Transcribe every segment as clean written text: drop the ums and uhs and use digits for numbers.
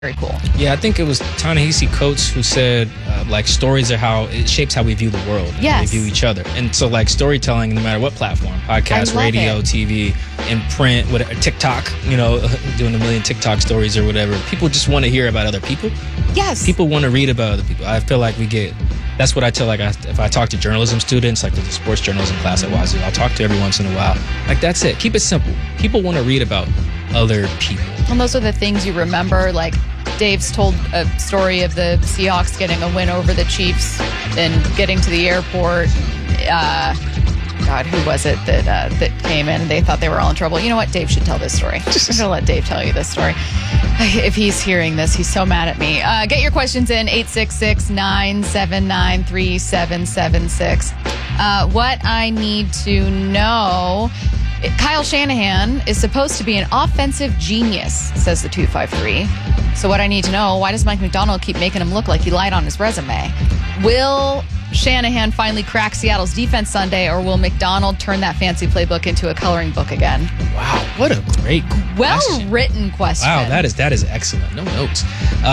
very cool. Yeah, I think it was Ta-Nehisi Coates who said, like, stories are how it shapes how we view the world. Yes. How we view each other. And so, like, storytelling, no matter what platform, podcast, radio, TV, in print, whatever, TikTok, doing a million TikTok stories or whatever. People just want to hear about other people. Yes. People want to read about other people. I feel like that's what I tell, like, if I talk to journalism students, like there's a sports journalism class at Wazoo, I'll talk to every once in a while. Like, that's it. Keep it simple. People want to read about other people. And those are the things you remember. Like, Dave's told a story of the Seahawks getting a win over the Chiefs and getting to the airport. God, who was it that came in and they thought they were all in trouble? You know what? Dave should tell this story. I'm going to let Dave tell you this story. If he's hearing this, he's so mad at me. Get your questions in, 866-979-3776. What I need to know... Kyle Shanahan is supposed to be an offensive genius, says the 253. So what I need to know, why does Mike Macdonald keep making him look like he lied on his resume? Will Shanahan finally crack Seattle's defense Sunday, or will Macdonald turn that fancy playbook into a coloring book again? Wow, what a great question. Well-written question. Wow, that is excellent. No notes.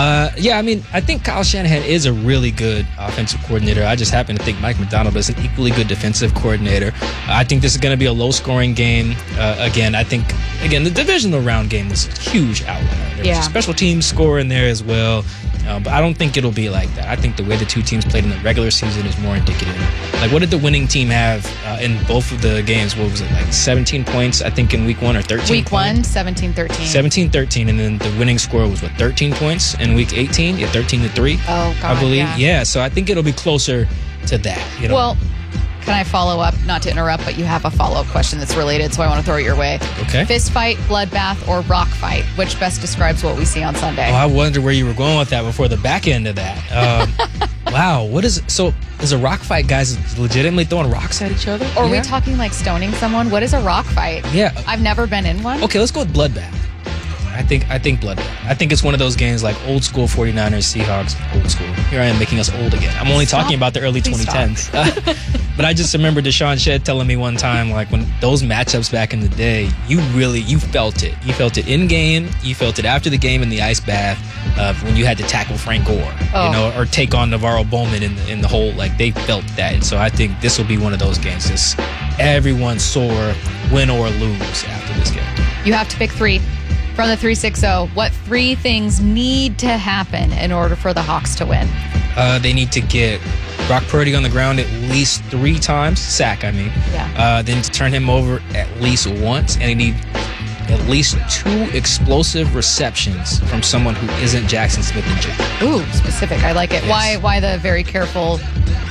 I think Kyle Shanahan is a really good offensive coordinator. I just happen to think Mike Macdonald is an equally good defensive coordinator. I think this is going to be a low-scoring game. I think the divisional round game was a huge outlier. There was a special team score in there as well. But I don't think it'll be like that. I think the way the two teams played in the regular season is more indicative. Like, what did the winning team have in both of the games? What was it, like 17 points, I think, in week 1 or 13? Week 1, 17-13. 17-13, and then the winning score was, 13 points in week 18? Yeah, 13-3, oh, God, I believe. Yeah, so I think it'll be closer to that. Well, can I follow up? Not to interrupt, but you have a follow-up question that's related, so I want to throw it your way. Okay. Fist fight, bloodbath, or rock fight? Which best describes what we see on Sunday? Oh, I wondered where you were going with that before the back end of that. Wow, is a rock fight guys legitimately throwing rocks at each other? Or are we talking like stoning someone? What is a rock fight? Yeah. I've never been in one. Okay, let's go with bloodbath. I think bloodbath. I think it's one of those games like old school 49ers, Seahawks, old school. Here I am making us old again. I'm only talking about the early 2010s. But I just remember Deshaun Shedd telling me one time, like, when those matchups back in the day, you felt it. You felt it in game. You felt it after the game in the ice bath when you had to tackle Frank Gore, or take on Navarro Bowman in the hole. Like, they felt that. And so I think this will be one of those games. Just everyone sore, win or lose after this game. You have to pick 3. From the 360, what 3 things need to happen in order for the Hawks to win? They need to get Brock Purdy on the ground at least 3 times, sack, I mean. Yeah. Then to turn him over at least once, and they need at least 2 explosive receptions from someone who isn't Jackson Smith-Njigba. Ooh, specific. I like it. Yes. Why the very careful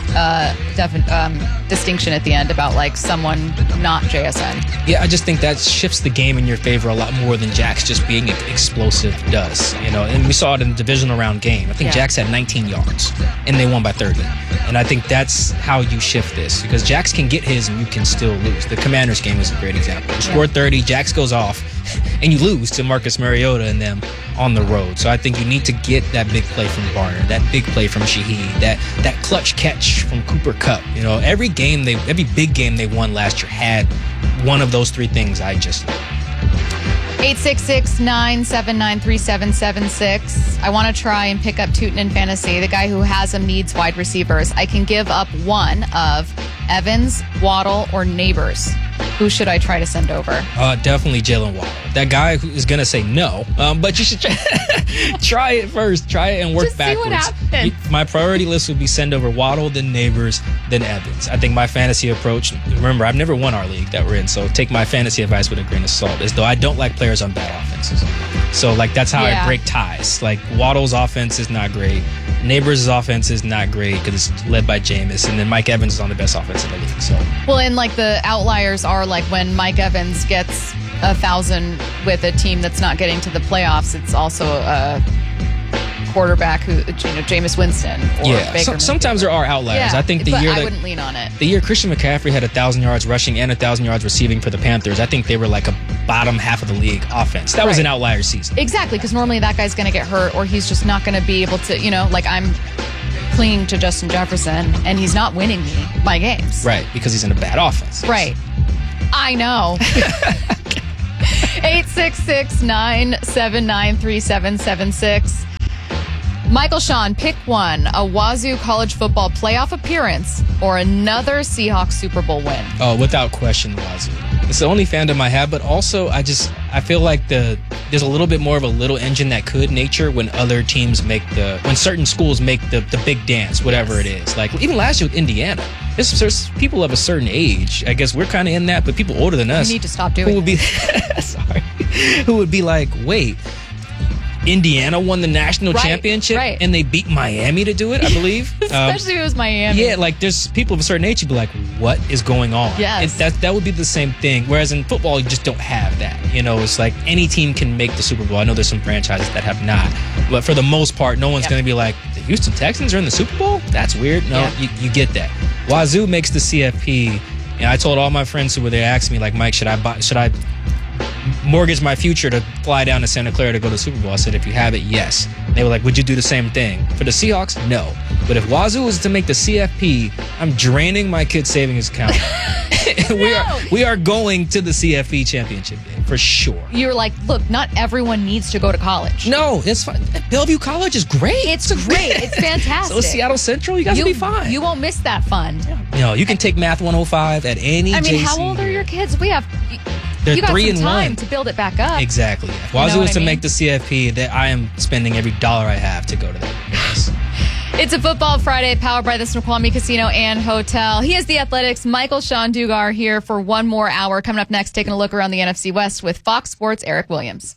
distinction at the end about, like, someone not JSN? Yeah, I just think that shifts the game in your favor a lot more than Jax just being explosive does. And we saw it in the divisional round game. I think Jax had 19 yards, and they won by 30. And I think that's how you shift this, because Jax can get his and you can still lose. The Commanders game is a great example. You score 30, Jax goes off, and you lose to Marcus Mariota and them on the road. So I think you need to get that big play from Varner, that big play from Shaheed, that clutch catch from Cooper Kupp. Every big game they won last year had one of those 3 things I just named. 866-979-3776. I want to try and pick up Tootin in fantasy. The guy who has him needs wide receivers. I can give up one of Evans, Waddle, or Neighbors. Who should I try to send over? Definitely Jalen Waddle. That guy who is going to say no, but you should try it first. Try it and work just backwards. See what happens. My priority list would be send over Waddle, then Neighbors, then Evans. I think my fantasy approach, remember, I've never won our league that we're in, so take my fantasy advice with a grain of salt, is though I don't like players on bad offenses. So, like, that's how I break ties. Like, Waddle's offense is not great. Neighbors' offense is not great because it's led by Jameis, and then Mike Evans is on the best offense in the league. So, well, and like the outliers are like when Mike Evans gets 1,000 with a team that's not getting to the playoffs. It's also a quarterback who, Jameis Winston or Baker. Sometimes there are outliers. Yeah, I think I wouldn't lean on it. The year Christian McCaffrey had 1,000 yards rushing and 1,000 yards receiving for the Panthers, I think they were like a bottom half of the league offense. That was an outlier season. Exactly, because normally that guy's going to get hurt or he's just not going to be able to, like I'm clinging to Justin Jefferson and he's not winning me my games. Right, because he's in a bad offense. Yes. Right. I know. 866-979-3776. Michael Sean, pick one: a Wazoo college football playoff appearance or another Seahawks Super Bowl win. Oh, without question, Wazoo. It's the only fandom I have, but also I feel like there's a little bit more of a little engine that could nature when other teams when certain schools make the big dance, whatever it is. Like even last year with Indiana, there's people of a certain age. I guess we're kind of in that, but people older than us. You need to stop doing who would be who would be like, wait, Indiana won the national championship and they beat Miami to do it, I believe. Especially if it was Miami. Yeah, like there's people of a certain age who'd be like, what is going on? Yes. That would be the same thing. Whereas in football, you just don't have that. It's like any team can make the Super Bowl. I know there's some franchises that have not. But for the most part, no one's going to be like, the Houston Texans are in the Super Bowl? That's weird. No, you get that. Wazoo makes the CFP. I told all my friends who were there, asked me like, Mike, should I mortgage my future to fly down to Santa Clara to go to the Super Bowl? I said, if you have it, yes. And they were like, would you do the same thing? For the Seahawks, no. But if Wazoo was to make the CFP, I'm draining my kid's savings account. We are going to the CFP championship game for sure. You're like, look, not everyone needs to go to college. No, it's fine. Bellevue College is great. It's great. It's fantastic. So Seattle Central, you guys will be fine. You won't miss that fun. No, you can take Math 105 at any JC. How old are your kids? They're you got 3 some and time 1 to build it back up. Exactly. If Wazoo is to make the CFP, that I am spending every dollar I have to go to that. Yes. It's a Football Friday powered by the Snoqualmie Casino and Hotel. He is the Athletics' Michael Sean Dugar here for one more hour. Coming up next, taking a look around the NFC West with Fox Sports' Eric Williams.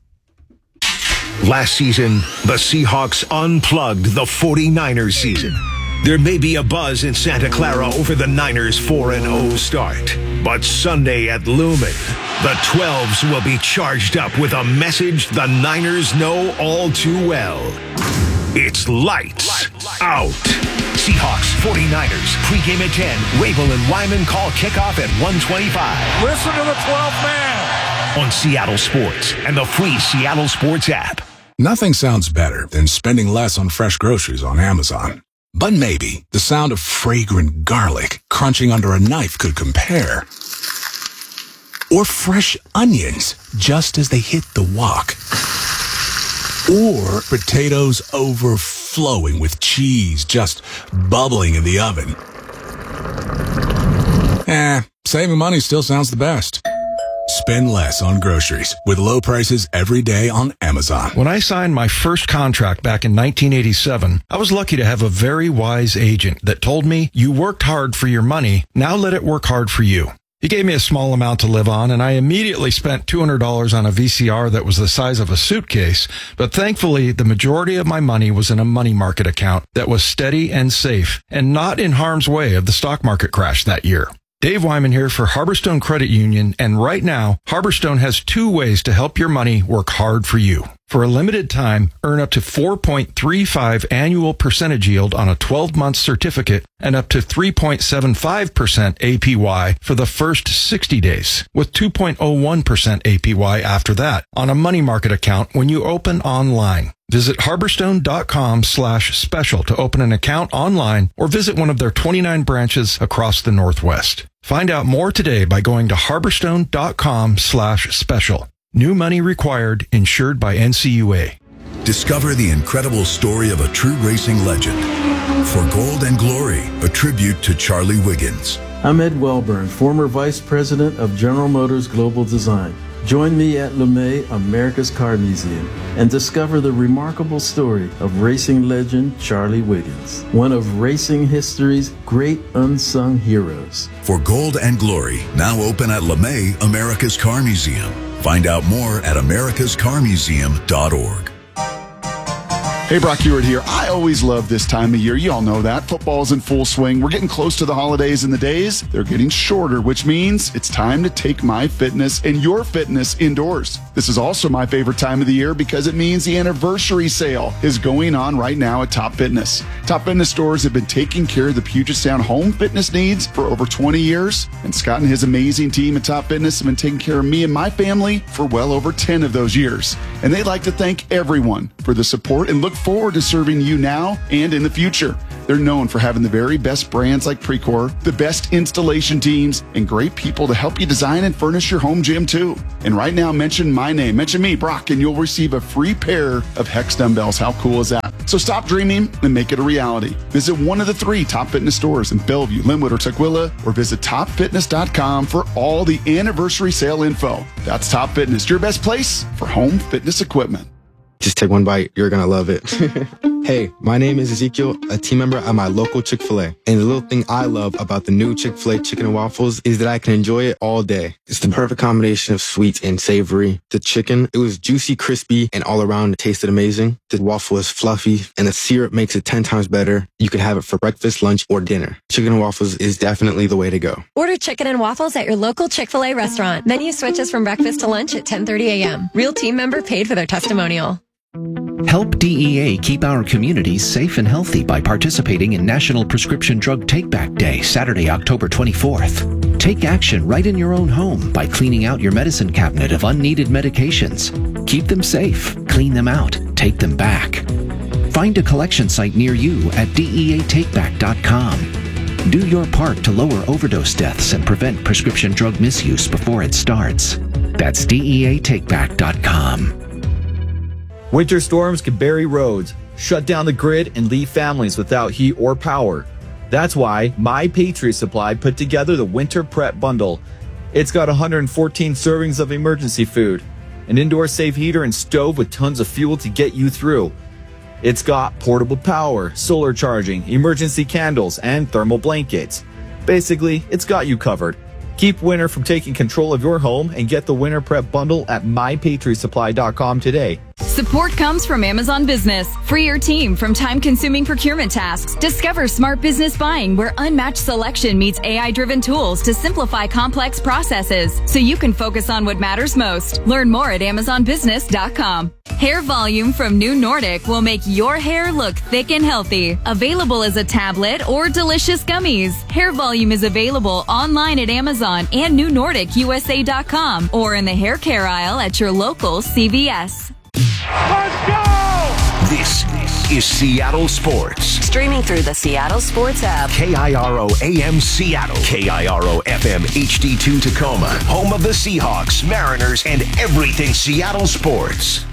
Last season, the Seahawks unplugged the 49ers season. There may be a buzz in Santa Clara over the Niners' 4-0 start. But Sunday at Lumen, the 12s will be charged up with a message the Niners know all too well. It's lights out. Seahawks 49ers, pregame at 10. Rabel and Wyman call kickoff at 1:25. Listen to the 12th man. On Seattle Sports and the free Seattle Sports app. Nothing sounds better than spending less on fresh groceries on Amazon. But maybe the sound of fragrant garlic crunching under a knife could compare. Or fresh onions just as they hit the wok. Or potatoes overflowing with cheese just bubbling in the oven. Saving money still sounds the best. Spend less on groceries with low prices every day on Amazon. When I signed my first contract back in 1987, I was lucky to have a very wise agent that told me, you worked hard for your money, now let it work hard for you. He gave me a small amount to live on, and I immediately spent $200 on a VCR that was the size of a suitcase, but thankfully, the majority of my money was in a money market account that was steady and safe, and not in harm's way of the stock market crash that year. Dave Wyman here for Harborstone Credit Union, and right now, Harborstone has 2 ways to help your money work hard for you. For a limited time, earn up to 4.35 annual percentage yield on a 12-month certificate and up to 3.75% APY for the first 60 days, with 2.01% APY after that on a money market account when you open online. Visit harborstone.com/special to open an account online or visit one of their 29 branches across the Northwest. Find out more today by going to harborstone.com/special. New money required, insured by NCUA. Discover the incredible story of a true racing legend. For Gold and Glory, a tribute to Charlie Wiggins. I'm Ed Wellburn, former Vice President of General Motors Global Design. Join me at LeMay, America's Car Museum, and discover the remarkable story of racing legend Charlie Wiggins, one of racing history's great unsung heroes. For Gold and Glory, now open at LeMay, America's Car Museum. Find out more at americascarmuseum.org. Hey, Brock Ewart here. I always love this time of year. You all know that. Football's in full swing. We're getting close to the holidays, and the days, they're getting shorter, which means it's time to take my fitness and your fitness indoors. This is also my favorite time of the year because it means the anniversary sale is going on right now at Top Fitness. Top Fitness stores have been taking care of the Puget Sound home fitness needs for over 20 years, and Scott and his amazing team at Top Fitness have been taking care of me and my family for well over 10 of those years. And they'd like to thank everyone for the support and look forward to serving you now and in the future. They're known for having the very best brands like Precor, the best installation teams, and great people to help you design and furnish your home gym too. And right now, mention my name, mention me, Brock, and you'll receive a free pair of Hex dumbbells. How cool is that? So stop dreaming and make it a reality. Visit one of the 3 Top Fitness stores in Bellevue, Linwood, or Tukwila, or visit topfitness.com for all the anniversary sale info. That's Top Fitness, your best place for home fitness equipment. Just take one bite. You're going to love it. Hey, my name is Ezekiel, a team member at my local Chick-fil-A. And the little thing I love about the new Chick-fil-A chicken and waffles is that I can enjoy it all day. It's the perfect combination of sweet and savory. The chicken, it was juicy, crispy, and all around it tasted amazing. The waffle is fluffy, and the syrup makes it 10 times better. You can have it for breakfast, lunch, or dinner. Chicken and waffles is definitely the way to go. Order chicken and waffles at your local Chick-fil-A restaurant. Menu switches from breakfast to lunch at 10:30 a.m. Real team member paid for their testimonial. Help DEA keep our communities safe and healthy by participating in National Prescription Drug Take-Back Day, Saturday, October 24th. Take action right in your own home by cleaning out your medicine cabinet of unneeded medications. Keep them safe, clean them out, take them back. Find a collection site near you at DEATakeback.com. Do your part to lower overdose deaths and prevent prescription drug misuse before it starts. That's DEATakeback.com. Winter storms can bury roads, shut down the grid, and leave families without heat or power. That's why My Patriot Supply put together the Winter Prep Bundle. It's got 114 servings of emergency food, an indoor safe heater and stove with tons of fuel to get you through. It's got portable power, solar charging, emergency candles, and thermal blankets. Basically, it's got you covered. Keep winter from taking control of your home and get the Winter Prep Bundle at MyPatriotSupply.com today. Support comes from Amazon Business. Free your team from time-consuming procurement tasks. Discover smart business buying where unmatched selection meets AI-driven tools to simplify complex processes so you can focus on what matters most. Learn more at AmazonBusiness.com. Hair Volume from New Nordic will make your hair look thick and healthy. Available as a tablet or delicious gummies. Hair Volume is available online at Amazon and NewNordicUSA.com or in the hair care aisle at your local CVS. Let's go! This is Seattle Sports. Streaming through the Seattle Sports app. KIRO AM Seattle. KIRO FM HD2 Tacoma. Home of the Seahawks, Mariners, and everything Seattle sports.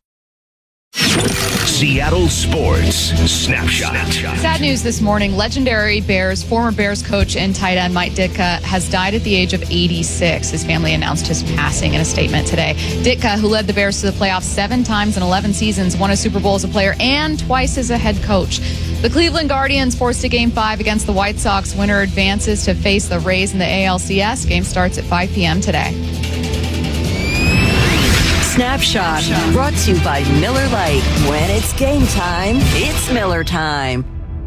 Seattle Sports Snapshot. Sad news this morning. Legendary former Bears coach and tight end Mike Ditka has died at the age of 86. His family announced his passing in a statement today. Ditka, who led the Bears to the playoffs 7 times in 11 seasons, won a Super Bowl as a player and twice as a head coach. The Cleveland Guardians forced a Game 5 against the White Sox. Winner advances to face the Rays in the ALCS. Game starts at 5 p.m. today. Snapshot, brought to you by Miller Lite. When it's game time, it's Miller time.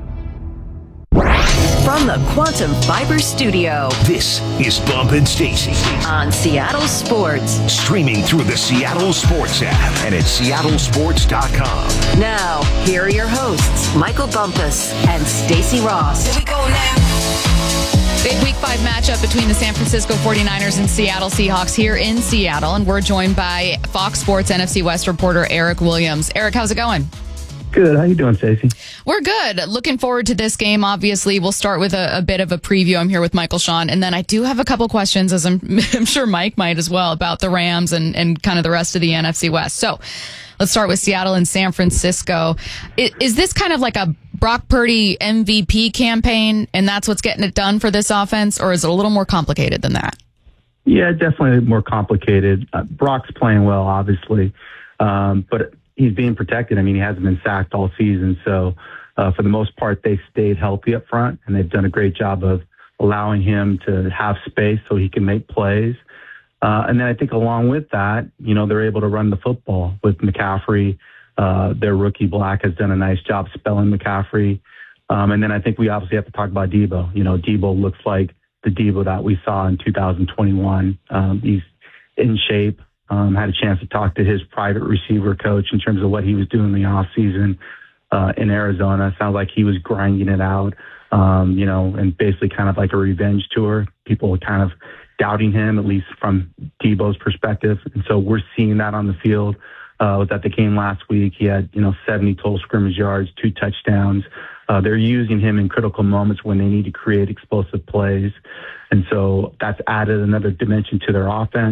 From the Quantum Fiber Studio, this is Bump and Stacy on Seattle Sports. Streaming through the Seattle Sports app and at seattlesports.com. Now, here are your hosts, Michael Bumpus and Stacy Ross. Here we go now. Big Week 5 matchup between the San Francisco 49ers and Seattle Seahawks here in Seattle. And we're joined by Fox Sports NFC West reporter Eric Williams. Eric, how's it going? Good. How you doing, Stacey? We're good. Looking forward to this game. Obviously, we'll start with a bit of a preview. I'm here with Michael Sean. And then I do have a couple questions, as I'm sure Mike might as well, about the Rams and kind of the rest of the NFC West. So let's start with Seattle and San Francisco. Is this kind of like a Brock Purdy MVP campaign, and that's what's getting it done for this offense, or is it a little more complicated than that? Yeah, definitely more complicated. Brock's playing well, obviously, but he's being protected. I mean, he hasn't been sacked all season, so for the most part, they've stayed healthy up front, and they've done a great job of allowing him to have space so he can make plays. And then I think along with that, they're able to run the football with McCaffrey. Their rookie Black has done a nice job spelling McCaffrey. And then I think we obviously have to talk about Debo. Debo looks like the Debo that we saw in 2021. He's in shape. Had a chance to talk to his private receiver coach in terms of what he was doing in the offseason in Arizona. Sounds like he was grinding it out, and basically kind of like a revenge tour. People were kind of doubting him, at least from Debo's perspective. And so we're seeing that on the field. Was at the game last week. He had, 70 total scrimmage yards, 2 touchdowns. They're using him in critical moments when they need to create explosive plays. And so that's added another dimension to their offense.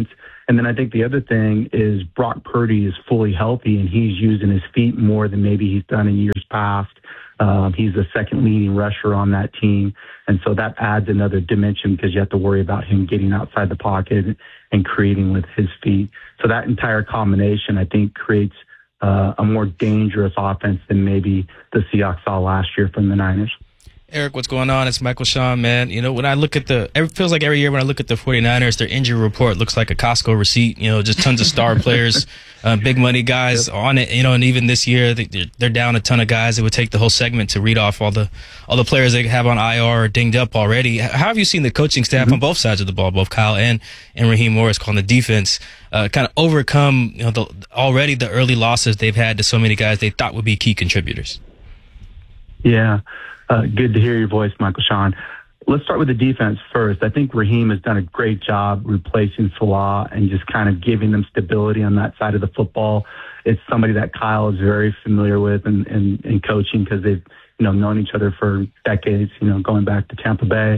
And then I think the other thing is Brock Purdy is fully healthy, and he's using his feet more than maybe he's done in years past. He's the second leading rusher on that team. And so that adds another dimension because you have to worry about him getting outside the pocket and creating with his feet. So that entire combination, I think, creates a more dangerous offense than maybe the Seahawks saw last year from the Niners. Eric, what's going on? It's Michael Sean, man. You know, when I look at it feels like every year when I look at the 49ers, their injury report looks like a Costco receipt, you know, just tons of star players, big money guys on it, you know, and even this year, they're down a ton of guys. It would take the whole segment to read off all the players they have on IR or dinged up already. How have you seen the coaching staff on both sides of the ball, both Kyle and Raheem Morris calling the defense, kind of overcome, you know, already the early losses they've had to so many guys they thought would be key contributors? Yeah. Good to hear your voice, Michael Sean. Let's start with the defense first. I think Raheem has done a great job replacing Salah and just kind of giving them stability on that side of the football. It's somebody that Kyle is very familiar with in coaching because they've, you know, known each other for decades, you know, going back to Tampa Bay.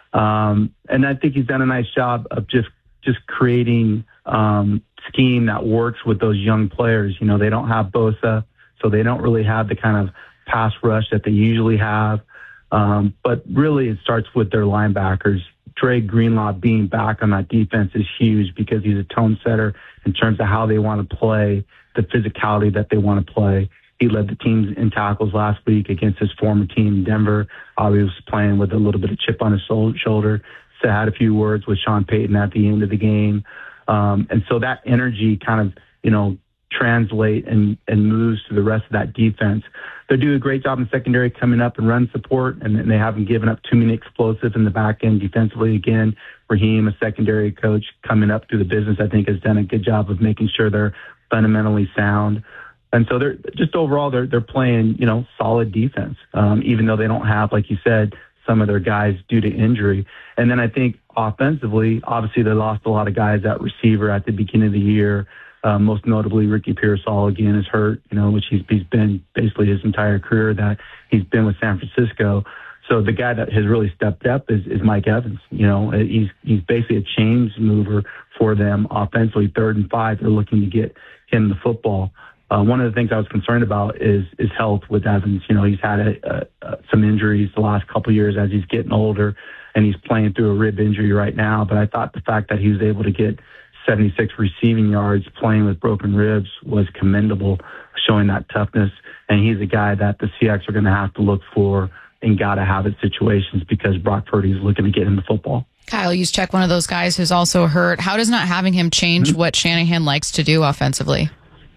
And I think he's done a nice job of just creating scheme that works with those young players. You know, they don't have Bosa, so they don't really have the kind of pass rush that they usually have. But really it starts with their linebackers. Dre Greenlaw being back on that defense is huge because he's a tone setter in terms of how they want to play, the physicality that they want to play. He led the team in tackles last week against his former team in Denver. He was playing with a little bit of chip on his shoulder. So had a few words with Sean Payton at the end of the game. And so that energy kind of, you know, translate and moves to the rest of that defense. They do a great job in secondary coming up and run support, and they haven't given up too many explosives in the back end defensively. Again, Raheem, a secondary coach coming up through the business, I think has done a good job of making sure they're fundamentally sound. And so they're just overall, they're playing, you know, solid defense, even though they don't have, like you said, some of their guys due to injury. And then I think offensively, obviously they lost a lot of guys at receiver at the beginning of the year. Most notably, Ricky Pearsall again is hurt, you know, which he's been basically his entire career that he's been with San Francisco. So the guy that has really stepped up is Mike Evans. You know, he's basically a chains mover for them offensively. 3rd and 5, they're looking to get him the football. One of the things I was concerned about is health with Evans. You know, he's had some injuries the last couple of years as he's getting older, and he's playing through a rib injury right now. But I thought the fact that he was able to get 76 receiving yards playing with broken ribs was commendable, showing that toughness. And he's a guy that the Seahawks are going to have to look for in gotta-have-it situations because Brock Purdy is looking to get him the football. Kyle, you check one of those guys who's also hurt. How does not having him change what Shanahan likes to do offensively?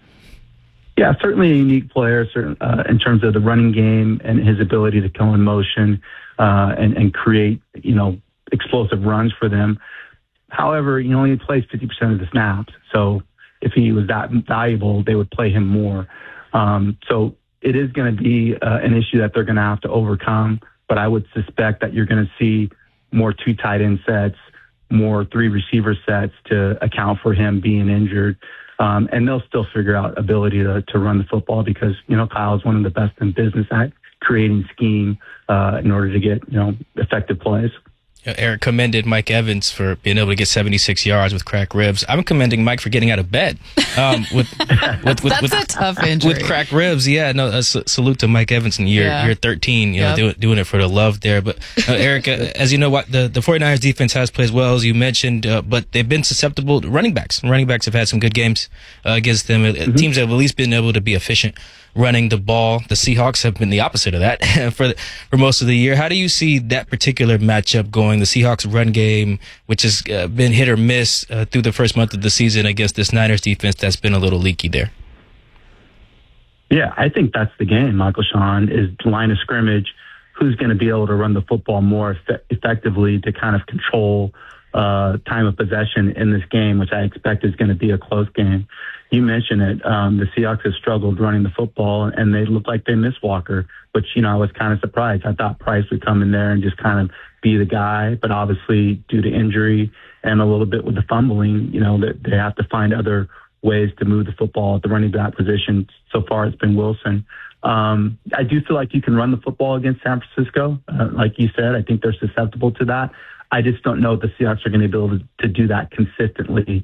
Yeah, certainly a unique player in terms of the running game and his ability to go in motion and create, you know, explosive runs for them. However, he only plays 50% of the snaps. So if he was that valuable, they would play him more. So it is going to be an issue that they're going to have to overcome. But I would suspect that you're going to see more 2 tight end sets, more 3 receiver sets to account for him being injured. And they'll still figure out ability to run the football because, you know, Kyle is one of the best in business at creating scheme in order to get, you know, effective plays. Eric commended Mike Evans for being able to get 76 yards with cracked ribs. I'm commending Mike for getting out of bed That's a tough injury. with cracked ribs. Yeah, no, salute to Mike Evans in year 13. You know, doing it for the love there. But Eric, as you know, what the 49ers defense has played well, as you mentioned, but they've been susceptible to running backs. Running backs have had some good games against them. Teams have at least been able to be efficient running the ball. The Seahawks have been the opposite of that for most of the year. How do you see that particular matchup going? The Seahawks run game, which has been hit or miss through the first month of the season against this Niners defense that's been a little leaky there. Yeah, I think that's the game, Michael Sean, is line of scrimmage. Who's going to be able to run the football more effectively to kind of control time of possession in this game, which I expect is going to be a close game. You mentioned it. The Seahawks have struggled running the football, and they look like they miss Walker, which, you know, I was kind of surprised. I thought Price would come in there and just kind of be the guy, but obviously due to injury and a little bit with the fumbling, you know, that they have to find other ways to move the football at the running back position. So far, it's been Wilson. I do feel like you can run the football against San Francisco. Like you said, I think they're susceptible to that. I just don't know if the Seahawks are going to be able to do that consistently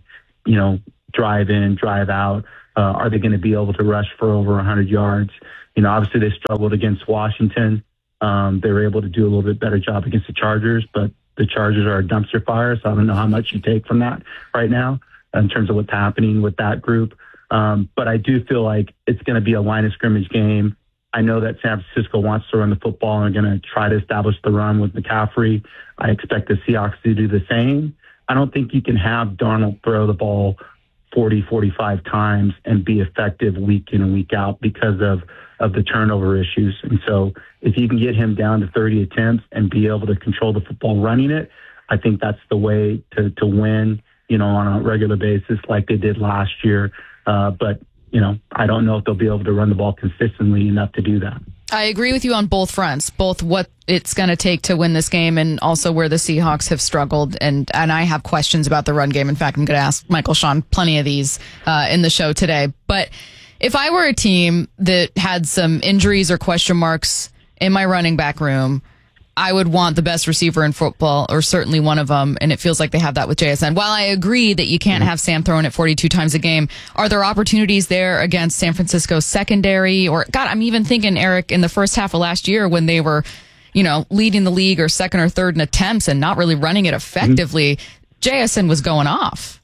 drive in, drive out? Are they going to be able to rush for over 100 yards? Obviously they struggled against Washington. They were able to do a little bit better job against the Chargers, but the Chargers are a dumpster fire, so I don't know how much you take from that right now in terms of what's happening with that group. But I do feel like it's going to be a line of scrimmage game. I know that San Francisco wants to run the football and are going to try to establish the run with McCaffrey. I expect the Seahawks to do the same. I don't think you can have Darnold throw the ball 40, 45 times and be effective week in and week out because of the turnover issues. And so if you can get him down to 30 attempts and be able to control the football running it, I think that's the way to win, on a regular basis like they did last year. But I don't know if they'll be able to run the ball consistently enough to do that. I agree with you on both fronts, both what it's going to take to win this game and also where the Seahawks have struggled. And I have questions about the run game. In fact, I'm going to ask Michael Sean plenty of these in the show today. But if I were a team that had some injuries or question marks in my running back room, I would want the best receiver in football, or certainly one of them, and it feels like they have that with JSN. While I agree that you can't have Sam throwing it 42 times a game, are there opportunities there against San Francisco's secondary? Or, God, I'm even thinking, Eric, in the first half of last year when they were, leading the league or second or third in attempts and not really running it effectively, JSN was going off.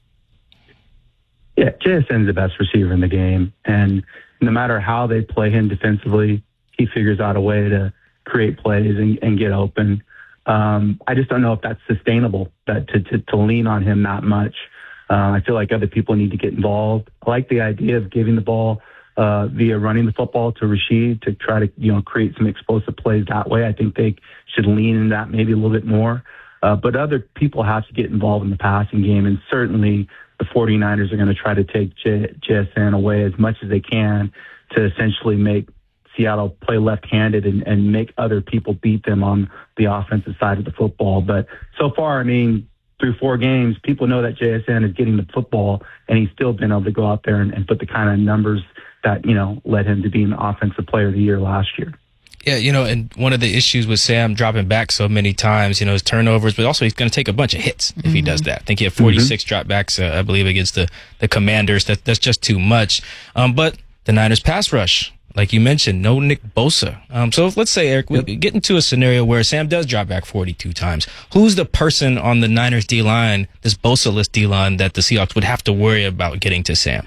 Yeah, JSN's the best receiver in the game, and no matter how they play him defensively, he figures out a way to create plays and get open. I just don't know if that's sustainable, that to lean on him that much. I feel like other people need to get involved. I like the idea of giving the ball via running the football to Rashid to try to create some explosive plays that way. I think they should lean in that maybe a little bit more. But other people have to get involved in the passing game, and certainly the 49ers are going to try to take JSN away as much as they can to essentially make Seattle play left-handed and make other people beat them on the offensive side of the football. But so far, through 4 games, people know that JSN is getting the football, and he's still been able to go out there and put the kind of numbers that, led him to being the offensive player of the year last year. Yeah, and one of the issues with Sam dropping back so many times, his turnovers, but also he's going to take a bunch of hits if he does that. I think he had 46 dropbacks, I believe, against the Commanders. That's just too much. But the Niners pass rush, like you mentioned, no Nick Bosa. So let's say, Eric, we get into a scenario where Sam does drop back 42 times. Who's the person on the Niners D-line, this Bosa-less D-line, that the Seahawks would have to worry about getting to Sam?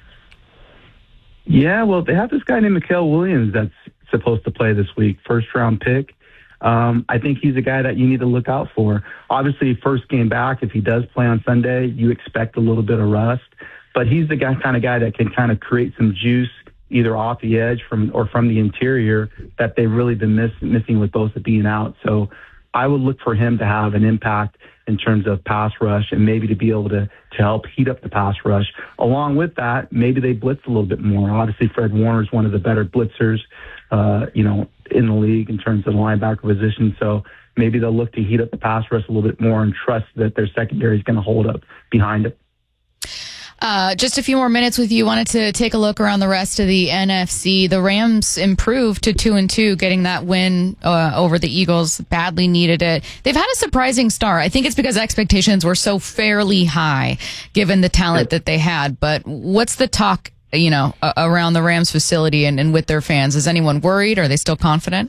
Yeah, well, they have this guy named Mikael Williams that's supposed to play this week, first-round pick. I think he's a guy that you need to look out for. Obviously, first game back, if he does play on Sunday, you expect a little bit of rust. But he's the kind of guy that can kind of create some juice either off the edge from the interior that they've really been missing with Bosa being out. So I would look for him to have an impact in terms of pass rush and maybe to be able to help heat up the pass rush. Along with that, maybe they blitz a little bit more. Obviously, Fred Warner is one of the better blitzers, in the league in terms of the linebacker position. So maybe they'll look to heat up the pass rush a little bit more and trust that their secondary is going to hold up behind it. Just a few more minutes with you. Wanted to take a look around the rest of the NFC. The Rams improved to 2-2, getting that win over the Eagles. Badly needed it. They've had a surprising start. I think it's because expectations were so fairly high, given the talent that they had. But what's the talk, around the Rams facility and with their fans? Is anyone worried? Are they still confident?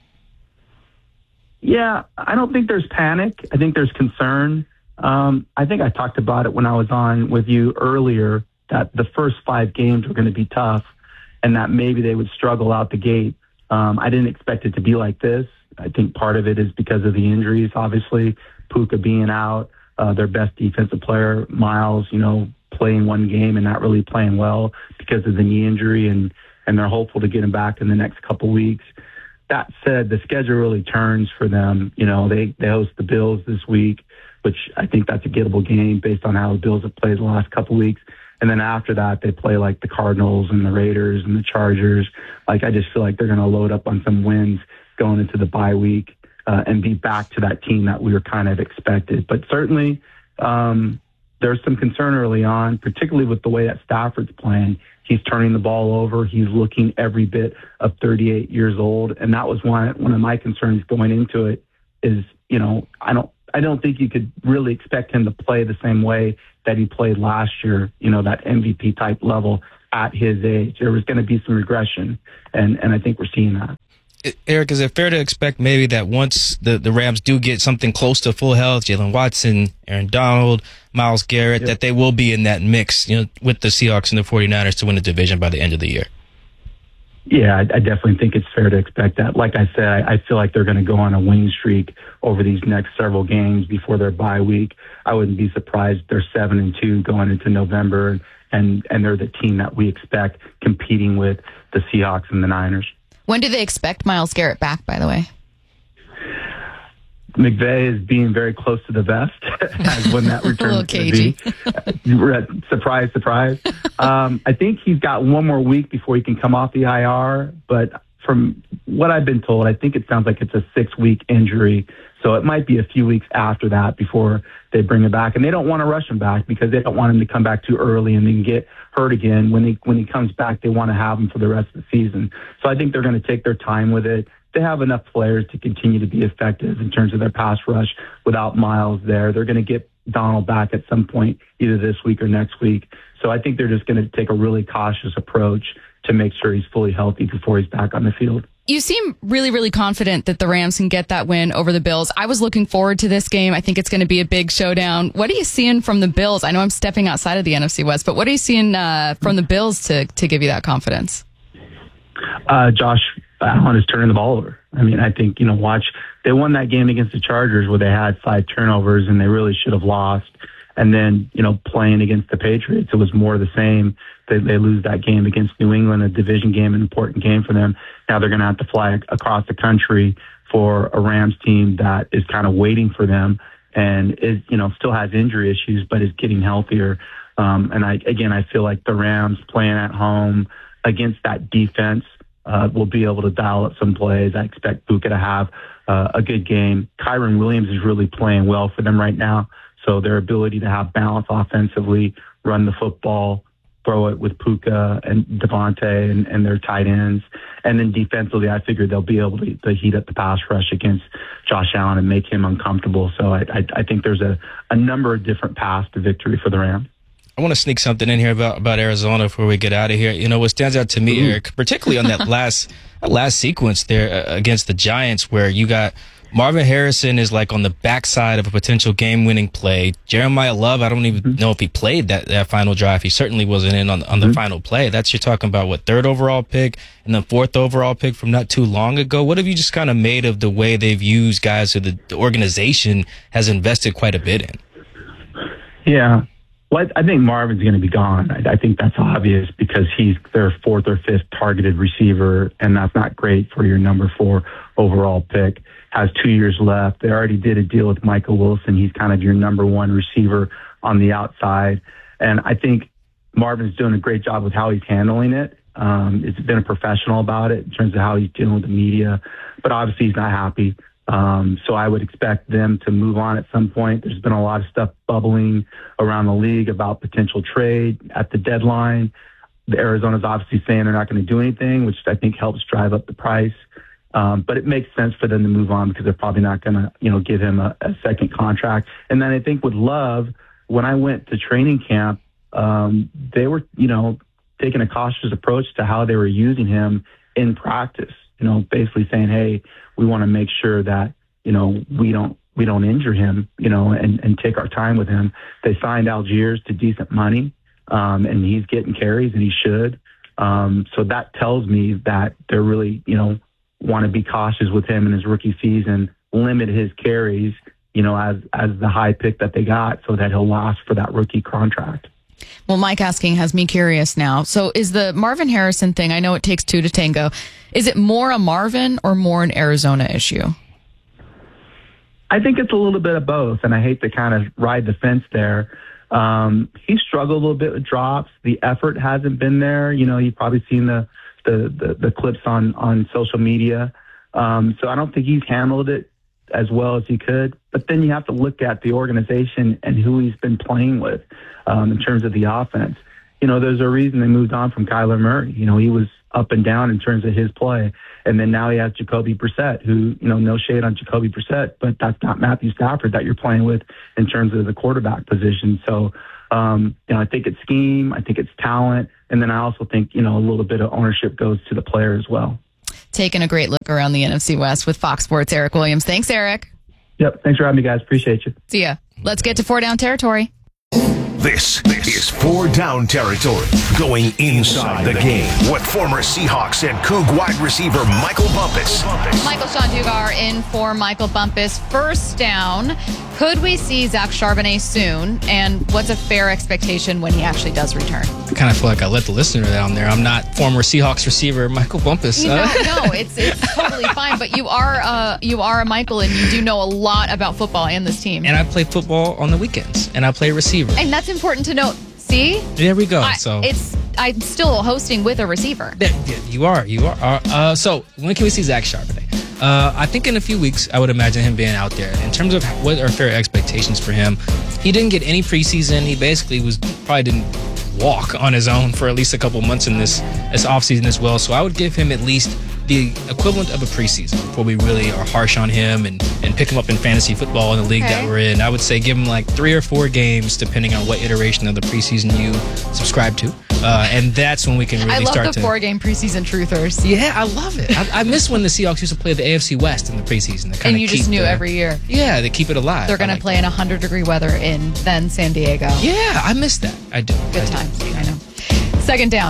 Yeah, I don't think there's panic. I think there's concern. I think I talked about it when I was on with you earlier, that the first 5 games were going to be tough and that maybe they would struggle out the gate. I didn't expect it to be like this. I think part of it is because of the injuries, obviously, Puka being out, their best defensive player, Miles, playing one game and not really playing well because of the knee injury, and they're hopeful to get him back in the next couple weeks. That said, the schedule really turns for them. They host the Bills this week, which I think that's a gettable game based on how the Bills have played the last couple weeks. And then after that, they play like the Cardinals and the Raiders and the Chargers. I just feel like they're going to load up on some wins going into the bye week and be back to that team that we were kind of expected. But certainly there's some concern early on, particularly with the way that Stafford's playing. He's turning the ball over. He's looking every bit of 38 years old. And that was one of my concerns going into it is, I don't think you could really expect him to play the same way that he played last year, that MVP type level at his age. There was going to be some regression, and I think we're seeing that. Eric, is it fair to expect maybe that once the Rams do get something close to full health, Jalen Watson, Aaron Donald, Myles Garrett, that they will be in that mix, with the Seahawks and the 49ers to win the division by the end of the year? Yeah, I definitely think it's fair to expect that. Like I said, I feel like they're going to go on a winning streak over these next several games before their bye week. I wouldn't be surprised if they're 7-2 going into November, and they're the team that we expect competing with the Seahawks and the Niners. When do they expect Myles Garrett back, by the way? McVay is being very close to the vest as when that return is going to be. Surprise, surprise. I think he's got one more week before he can come off the IR, but from what I've been told, I think it sounds like it's a 6-week injury, so it might be a few weeks after that before they bring him back. And they don't want to rush him back because they don't want him to come back too early and then get hurt again. When he comes back, they want to have him for the rest of the season. So I think they're going to take their time with it. They have enough players to continue to be effective in terms of their pass rush without Myles there. They're going to get Donald back at some point, either this week or next week. So I think they're just going to take a really cautious approach to make sure he's fully healthy before he's back on the field. You seem really, really confident that the Rams can get that win over the Bills. I was looking forward to this game. I think it's going to be a big showdown. What are you seeing from the Bills? I know I'm stepping outside of the NFC West, but what are you seeing from the Bills to give you that confidence? Josh Allen is turning the ball over. I mean, I think, they won that game against the Chargers where they had 5 turnovers and they really should have lost. And then, playing against the Patriots, it was more of the same. They lose that game against New England, a division game, an important game for them. Now they're going to have to fly across the country for a Rams team that is kind of waiting for them and is, still has injury issues, but is getting healthier. And I feel like the Rams playing at home against that defense will be able to dial up some plays. I expect Puka to have a good game. Kyren Williams is really playing well for them right now. So their ability to have balance offensively, run the football, throw it with Puka and Devontae and their tight ends. And then defensively, I figured they'll be able to heat up the pass rush against Josh Allen and make him uncomfortable. So I think there's a number of different paths to victory for the Rams. I want to sneak something in here about Arizona before we get out of here. What stands out to me, Eric, particularly on that last sequence there against the Giants, where you got Marvin Harrison is like on the backside of a potential game-winning play. Jeremiah Love, I don't even know if he played that final drive. He certainly wasn't in on the final play. That's, you're talking about, what, 3rd overall pick and then 4th overall pick from not too long ago. What have you just kind of made of the way they've used guys who the organization has invested quite a bit in? Yeah. Well, I think Marvin's going to be gone. I think that's obvious because he's their 4th or 5th targeted receiver, and that's not great for your number 4 overall pick. Has 2 years left. They already did a deal with Michael Wilson. He's kind of your number 1 receiver on the outside. And I think Marvin's doing a great job with how he's handling it. He's been a professional about it in terms of how he's dealing with the media, but obviously he's not happy. So I would expect them to move on at some point. There's been a lot of stuff bubbling around the league about potential trade at the deadline. The Arizona's obviously saying they're not going to do anything, which I think helps drive up the price. But it makes sense for them to move on because they're probably not going to, give him a second contract. And then I think with Love, when I went to training camp, they were, taking a cautious approach to how they were using him in practice. Basically saying, hey, we want to make sure that, we don't injure him, and take our time with him. They signed Algiers to decent money, and he's getting carries, and he should. So that tells me that they're really, want to be cautious with him in his rookie season, limit his carries, as the high pick that they got so that he'll last for that rookie contract. Well, Mike asking has me curious now. So is the Marvin Harrison thing, I know it takes 2 to tango, is it more a Marvin or more an Arizona issue? I think it's a little bit of both, and I hate to kind of ride the fence there. He struggled a little bit with drops. The effort hasn't been there. You've probably seen the clips on social media. So I don't think he's handled it as well as he could. But then you have to look at the organization and who he's been playing with in terms of the offense. There's a reason they moved on from Kyler Murray. He was up and down in terms of his play. And then now he has Jacoby Brissett, who, no shade on Jacoby Brissett, but that's not Matthew Stafford that you're playing with in terms of the quarterback position. So, I think it's scheme, I think it's talent, and then I also think, a little bit of ownership goes to the player as well. Taking a great look around the NFC West with Fox Sports' Eric Williams. Thanks, Eric. Yep. Thanks for having me, guys. Appreciate you. See ya. Let's get to 4 Down territory. This is 4 Down territory, going inside the game with former Seahawks and Coug wide receiver Michael Bumpus. Michael Shandugar in for Michael Bumpus. First down, could we see Zach Charbonnet soon? And what's a fair expectation when he actually does return? I kind of feel like I let the listener down there. I'm not former Seahawks receiver Michael Bumpus. No, it's totally fine. But you are a Michael, and you do know a lot about football and this team. And I play football on the weekends, and I play receiver. And that's important to note. See? There we go. I'm still hosting with a receiver. You are. So when can we see Zach Charbonnet? I think in a few weeks, I would imagine him being out there. In terms of what are fair expectations for him, he didn't get any preseason. He basically probably didn't walk on his own for at least a couple months in this offseason as well. So I would give him at least the equivalent of a preseason before we really are harsh on him and pick him up in fantasy football in the league that we're in. I would say give him like 3 or 4 games, depending on what iteration of the preseason you subscribe to. And that's when we can really start to... I love the 4-game preseason truthers. Yeah, I love it. I miss when the Seahawks used to play the AFC West in the preseason. And you just knew every year. Yeah, they keep it alive. They're going to play in 100-degree weather in then San Diego. Yeah, I miss that. I do. Good times. I know. Second down.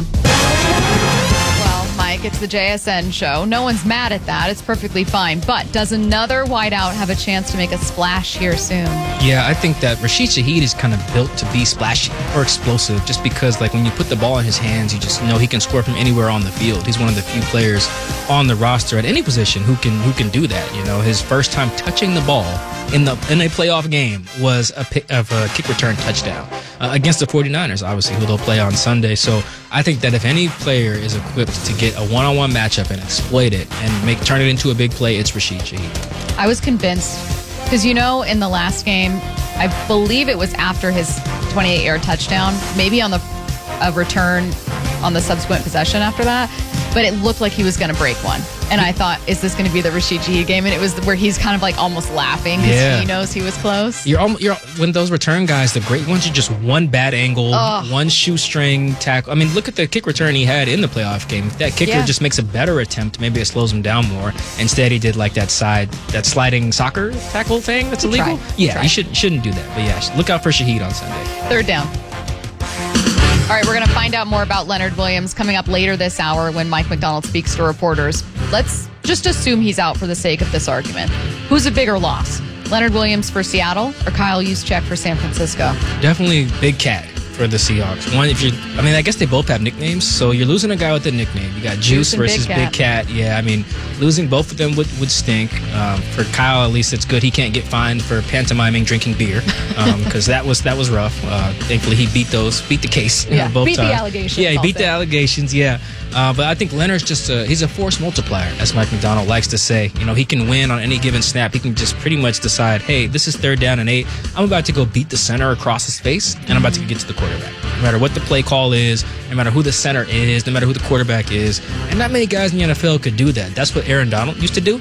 Well, Mike, it's the JSN show. No one's mad at that. It's perfectly fine. But does another wideout have a chance to make a splash here soon? Yeah, I think that Rashid Shaheed is kind of built to be splashy or explosive just because, like, when you put the ball in his hands, you just know he can score from anywhere on the field. He's one of the few players on the roster at any position who can do that. His first time touching the ball in a playoff game was a kick return touchdown against the 49ers, obviously, who they'll play on Sunday. So I think that if any player is equipped to get a one-on-one matchup and exploit it and turn it into a big play, it's Rashid Shaheed. I was convinced because, in the last game, I believe it was after his 28-yard touchdown, maybe on a return on the subsequent possession after that, but it looked like he was going to break one. And I thought, is this going to be the Rashid Shaheed game? And it was where he's kind of like almost laughing because he knows he was close. When those return guys, the great ones are just one bad angle, one shoestring tackle. I mean, look at the kick return he had in the playoff game. If that kicker just makes a better attempt, maybe it slows him down more. Instead, he did like that sliding soccer tackle thing that's illegal. You shouldn't do that. But yeah, look out for Shaheed on Sunday. Third down. All right, we're going to find out more about Leonard Williams coming up later this hour when Mike McDonald speaks to reporters. Let's just assume he's out for the sake of this argument. Who's a bigger loss? Leonard Williams for Seattle or Kyle Juszczyk for San Francisco? Definitely Big Cat for the Seahawks. I guess they both have nicknames, so you're losing a guy with a nickname. You got Juice versus Big Cat. Yeah, losing both of them would stink. For Kyle, at least it's good he can't get fined for pantomiming drinking beer, because that was rough. Thankfully, he beat the case. Both beat the allegations. Yeah, he beat the allegations. Yeah. But I think Leonard's he's a force multiplier, as Mike McDonald likes to say. He can win on any given snap. He can just pretty much decide, hey, this is 3rd down and 8. I'm about to go beat the center across his face, and I'm about to get to the quarterback. No matter what the play call is, no matter who the center is, no matter who the quarterback is. And not many guys in the NFL could do that. That's what Aaron Donald used to do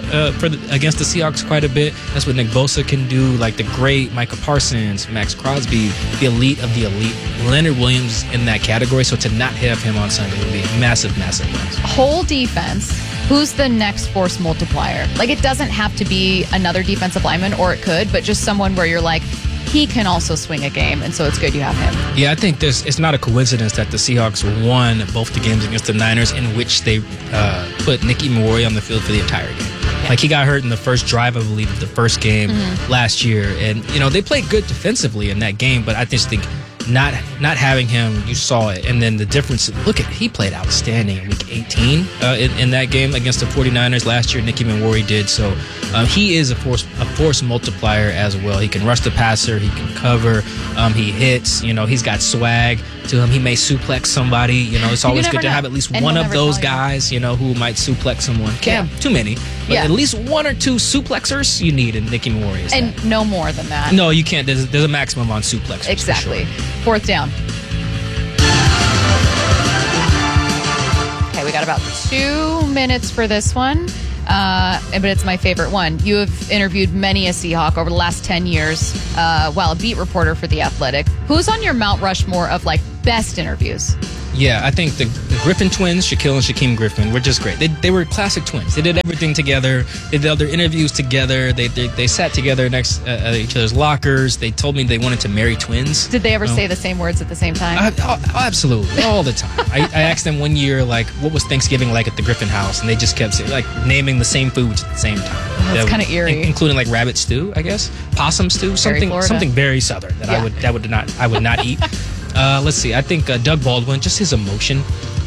against the Seahawks quite a bit. That's what Nick Bosa can do, like the great Micah Parsons, Max Crosby, the elite of the elite. Leonard Williams in that category, so to not have him on Sunday would be a massive, massive loss. Whole defense, who's the next force multiplier? Like, it doesn't have to be another defensive lineman, or it could, but just someone where you're like, he can also swing a game, and so it's good you have him. Yeah, I think it's not a coincidence that the Seahawks won both the games against the Niners in which they put Nicky Moore on the field for the entire game. Yeah. Like, he got hurt in the first drive, I believe, of the first game last year. And, they played good defensively in that game, but I just think not having him, you saw it. And then the difference, he played outstanding in week 18 in that game against the 49ers last year. Nicky Moore did. So he is a force multiplier as well. He can rush the passer. He can cover. He hits. He's got swag to him. He may suplex somebody. It's always good to have at least one of those guys, who might suplex someone. Too many. But at least 1 or 2 suplexers you need in Nicky Moore. And no more than that. No, you can't. There's a maximum on suplexers. Exactly. 4th down. Okay, we we got about 2 minutes for this one. But it's my favorite one. You have interviewed many a Seahawk over the last 10 years while a beat reporter for The Athletic. Who's on your Mount Rushmore of best interviews? Yeah, I think the Griffin twins, Shaquille and Shaquem Griffin, were just great. They were classic twins. They did everything together. They did all their interviews together. They sat together next at each other's lockers. They told me they wanted to marry twins. Did they ever say the same words at the same time? Absolutely, all the time. I asked them one year, what was Thanksgiving like at the Griffin house, and they just kept saying, naming the same foods at the same time. That's kind of eerie, including rabbit stew, I guess, possum stew, something very southern that I would not eat. Let's see. I think Doug Baldwin, just his emotion.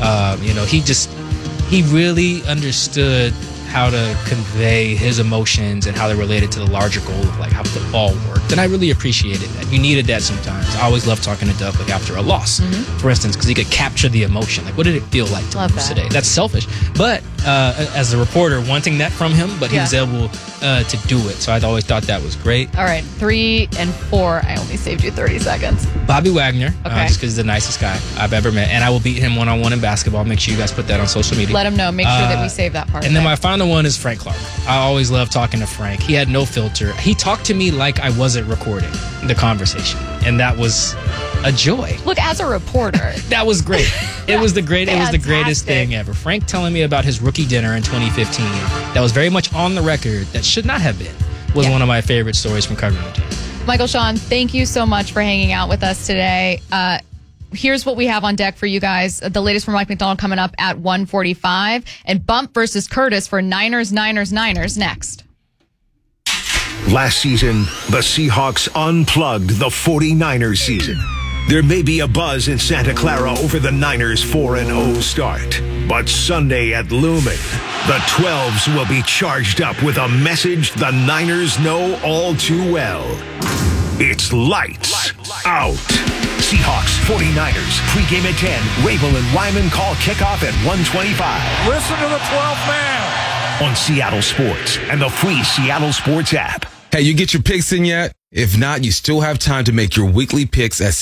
He really understood how to convey his emotions and how they're related to the larger goal of how football worked. And I really appreciated that. You needed that sometimes. I always loved talking to Doug after a loss, for instance, because he could capture the emotion. What did it feel like to lose today? That's selfish. But as a reporter, wanting that from him, but he was able to do it. So I'd always thought that was great. All right, 3 and 4. I only saved you 30 seconds. Bobby Wagner, just because he's the nicest guy I've ever met. And I will beat him one-on-one in basketball. Make sure you guys put that on social media. Let him know. Make sure that we save that part. And then my final one is Frank Clark. I always loved talking to Frank. He had no filter. He talked to me like I wasn't recording the conversation. And that was a joy. Look, as a reporter. That was great. It was the greatest thing ever. Frank telling me about his rookie dinner in 2015 that was very much on the record that should not have been was one of my favorite stories from covering the team. Michael Sean, thank you so much for hanging out with us today. Here's what we have on deck for you guys. The latest from Mike McDonald coming up at 1:45, and Bump versus Curtis for Niners next. Last season, the Seahawks unplugged the 49ers season. There may be a buzz in Santa Clara over the Niners' 4-0 start. But Sunday at Lumen, the 12s will be charged up with a message the Niners know all too well. It's lights out. Seahawks, 49ers, pregame at 10. Rabel and Wyman call kickoff at 1:25. Listen to the 12th man. On Seattle Sports and the free Seattle Sports app. Hey, you get your picks in yet? If not, you still have time to make your weekly picks at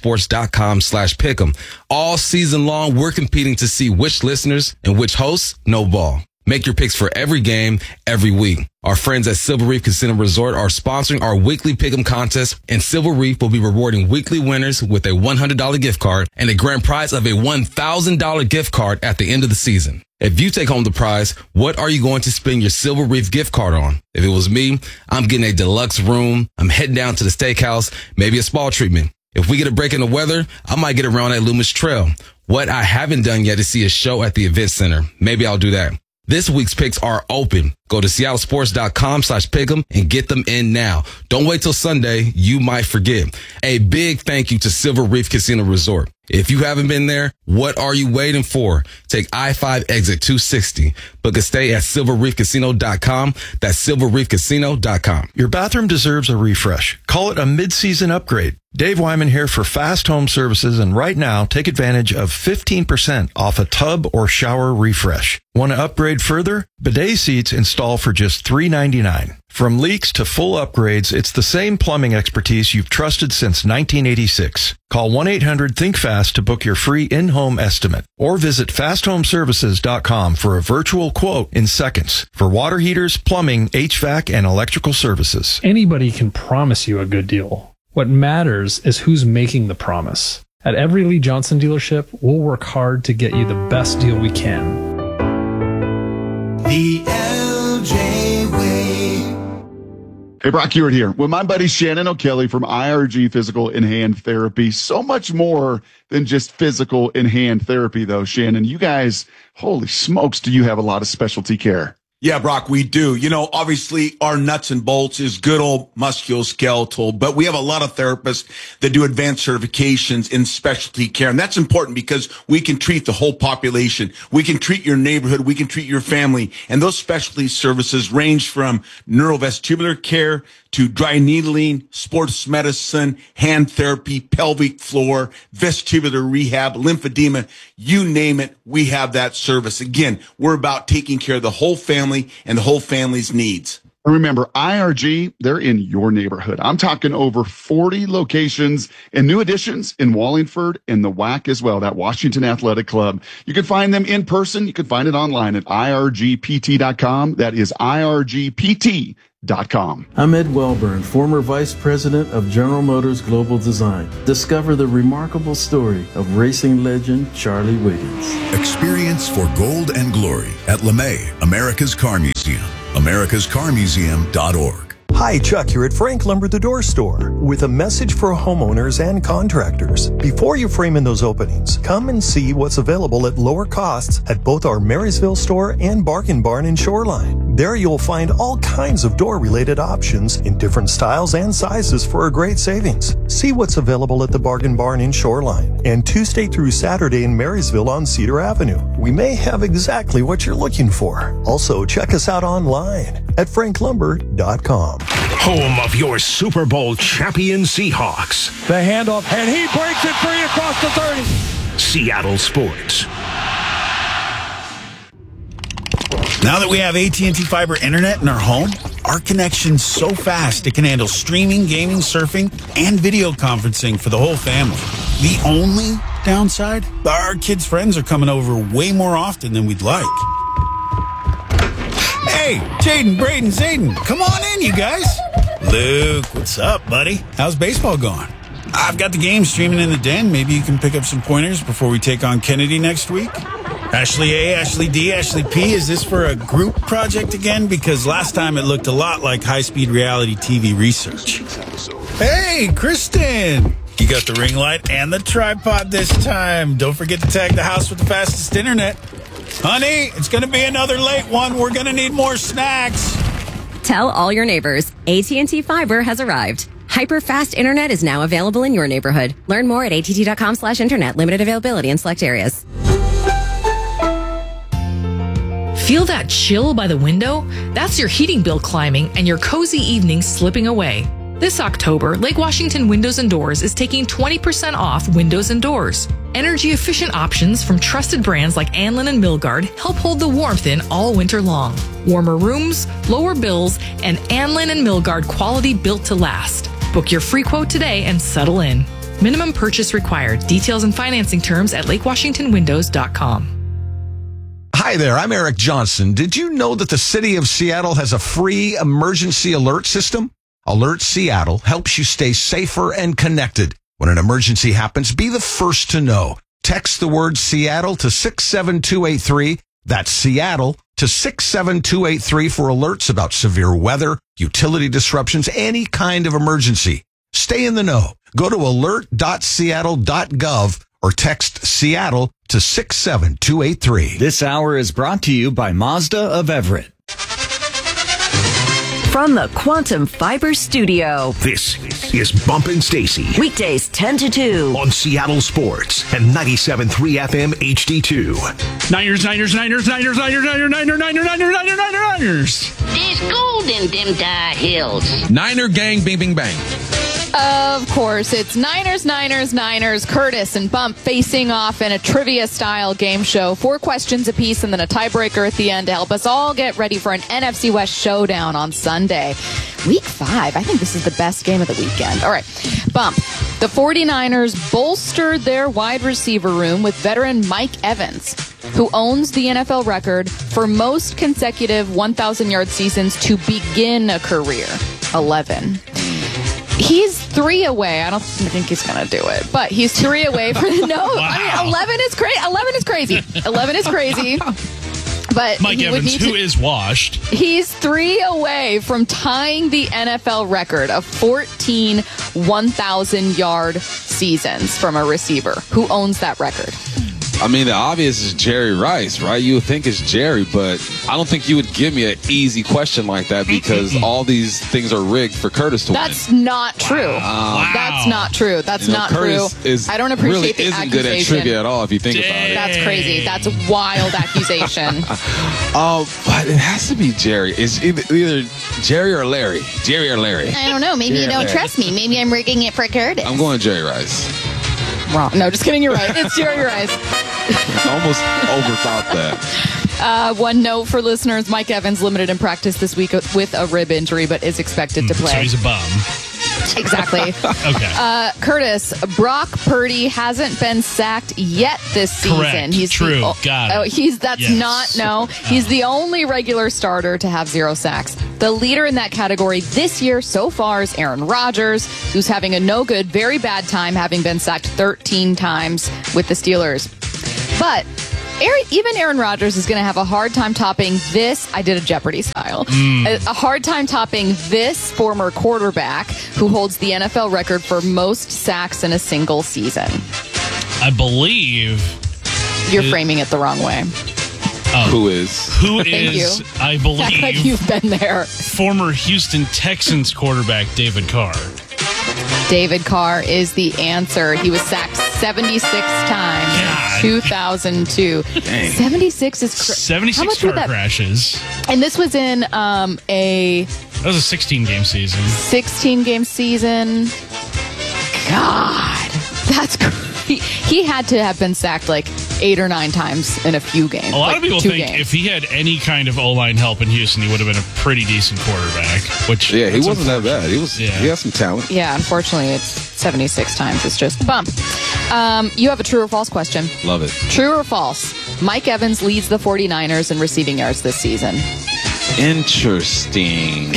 seattlesports.com/pick'em. All season long, we're competing to see which listeners and which hosts know ball. Make your picks for every game, every week. Our friends at Silver Reef Casino Resort are sponsoring our weekly Pick'em contest, and Silver Reef will be rewarding weekly winners with a $100 gift card and a grand prize of a $1,000 gift card at the end of the season. If you take home the prize, what are you going to spend your Silver Reef gift card on? If it was me, I'm getting a deluxe room. I'm heading down to the steakhouse, maybe a spa treatment. If we get a break in the weather, I might get around at Loomis Trail. What I haven't done yet is see a show at the event center. Maybe I'll do that. This week's picks are open. Go to seattlesports.com/pick'em and get them in now. Don't wait till Sunday. You might forget. A big thank you to Silver Reef Casino Resort. If you haven't been there, what are you waiting for? Take I-5 exit 260. Book a stay at silverreefcasino.com. That's silverreefcasino.com. Your bathroom deserves a refresh. Call it a mid-season upgrade. Dave Wyman here for Fast Home Services, and right now, take advantage of 15% off a tub or shower refresh. Want to upgrade further? Bidet seats install for just $3.99. From leaks to full upgrades, it's the same plumbing expertise you've trusted since 1986. Call 1-800-THINK-FAST to book your free in-home estimate, or visit fasthomeservices.com for a virtual quote in seconds for water heaters, plumbing, HVAC, and electrical services. Anybody can promise you a good deal. What matters is who's making the promise. At every Lee Johnson dealership, we'll work hard to get you the best deal we can. The LJ Way. Hey, Brock Ewart here with my buddy Shannon O'Kelly from IRG Physical and Hand Therapy. So much more than just physical and hand therapy, though, Shannon. You guys, holy smokes, do you have a lot of specialty care? Yeah, Brock, we do. You know, obviously our nuts and bolts is good old musculoskeletal, but we have a lot of therapists that do advanced certifications in specialty care. And that's important because we can treat the whole population. We can treat your neighborhood. We can treat your family. And those specialty services range from neurovestibular care to dry needling, sports medicine, hand therapy, pelvic floor, vestibular rehab, lymphedema, you name it, we have that service. Again, we're about taking care of the whole family and the whole family's needs. And remember, IRG, they're in your neighborhood. I'm talking over 40 locations and new additions in Wallingford and the WAC as well, that Washington Athletic Club. You can find them in person. You can find it online at irgpt.com. That is irgpt.com. I'm Ed Welburn, former Vice President of General Motors Global Design. Discover the remarkable story of racing legend Charlie Wiggins. Experience for gold and glory at LeMay, America's Car Museum. americascarmuseum.org. Hi, Chuck here at Frank Lumber the Door Store with a message for homeowners and contractors. Before you frame in those openings, come and see what's available at lower costs at both our Marysville store and Bargain Barn in Shoreline. There you'll find all kinds of door-related options in different styles and sizes for a great savings. See what's available at the Bargain Barn in Shoreline and Tuesday through Saturday in Marysville on Cedar Avenue. We may have exactly what you're looking for. Also, check us out online at franklumber.com. Home of your Super Bowl champion Seahawks. The handoff, and he breaks it free across the 30. Seattle Sports. Now that we have AT&T Fiber Internet in our home, our connection's so fast it can handle streaming, gaming, surfing, and video conferencing for the whole family. The only downside? Our kids' friends are coming over way more often than we'd like. Hey, Jaden, Braden, Zayden, come on in, you guys. Luke, what's up, buddy? How's baseball going? I've got the game streaming in the den. Maybe you can pick up some pointers before we take on Kennedy next week. Ashley A, Ashley D, Ashley P, is this for a group project again? Because last time it looked a lot like high-speed reality TV research. Hey, Kristen! You got the ring light and the tripod this time. Don't forget to tag the house with the fastest internet. Honey, it's going to be another late one. We're going to need more snacks. Tell all your neighbors, AT&T Fiber has arrived. Hyper-fast internet is now available in your neighborhood. Learn more at att.com/internet. Limited availability in select areas. Feel that chill by the window? That's your heating bill climbing and your cozy evening slipping away. This October, Lake Washington Windows and Doors is taking 20% off windows and doors. Energy-efficient options from trusted brands like Anlin and Milgard help hold the warmth in all winter long. Warmer rooms, lower bills, and Anlin and Milgard quality built to last. Book your free quote today and settle in. Minimum purchase required. Details and financing terms at lakewashingtonwindows.com. Hi there, I'm Eric Johnson. Did you know that the city of Seattle has a free emergency alert system? Alert Seattle helps you stay safer and connected. When an emergency happens, be the first to know. Text the word Seattle to 67283. That's Seattle to 67283 for alerts about severe weather, utility disruptions, any kind of emergency. Stay in the know. Go to alert.seattle.gov or text Seattle to 67283. This hour is brought to you by Mazda of Everett. From the Quantum Fiber Studio. This is Bumpin' Stacy. Weekdays 10 to 2. On Seattle Sports and 97.3 FM HD2. Niners. There's gold in them die hills. Niner gang, bing, bing, bang. Of course, it's Niners. Curtis and Bump facing off in a trivia-style game show. 4 questions apiece and then a tiebreaker at the end to help us all get ready for an NFC West showdown on Sunday. Week 5. I think this is the best game of the weekend. All right, Bump. The 49ers bolstered their wide receiver room with veteran Mike Evans, who owns the NFL record for most consecutive 1,000-yard seasons to begin a career, 11. He's 3 away. I don't think he's going to do it, but he's 3 away from wow. I mean, 11 is crazy. 11 is crazy. But Mike Evans, who is washed. He's 3 away from tying the NFL record of 14 1,000-yard seasons from a receiver. Who owns that record? I mean, the obvious is Jerry Rice, right? You would think it's Jerry, but I don't think you would give me an easy question like that because all these things are rigged for Curtis to win. That's not true. Wow. That's not true. That's not Curtis true. I don't appreciate really the isn't accusation. Good at trivia at all if you think about it. That's crazy. That's a wild accusation. But it has to be Jerry. It's either Jerry or Larry. Jerry or Larry. I don't know. Maybe you don't trust me. Maybe I'm rigging it for Curtis. I'm going Jerry Rice. Wrong. No, just kidding. You're right. It's Jerry Rice. I almost overthought that. One note for listeners, Mike Evans limited in practice this week with a rib injury, but is expected to play. So he's a bum. Exactly. Okay. Curtis, Brock Purdy hasn't been sacked yet this season. Correct. True. Got it. He's the only regular starter to have 0 sacks. The leader in that category this year so far is Aaron Rodgers, who's having a no good, very bad time, having been sacked 13 times with the Steelers. But even Aaron Rodgers is going to have a hard time topping this. I did a Jeopardy style. A hard time topping this former quarterback who holds the NFL record for most sacks in a single season. I believe you're framing it the wrong way. Who is? Thank you. I believe. Act like you've been there. Former Houston Texans quarterback David Carr. David Carr is the answer. He was sacked 76 times in 2002. Dang. 76 is 76 car crashes. And this was in That was a 16-game season. 16-game season. God, that's crazy. He had to have been sacked like 8 or 9 times in a few games. A lot of people think games. if he had any kind of O-line help in Houston, he would have been a pretty decent quarterback. He wasn't that bad. He had some talent. Yeah, unfortunately, it's 76 times. It's just a bump. You have a true or false question. Love it. True or false? Mike Evans leads the 49ers in receiving yards this season. Interesting.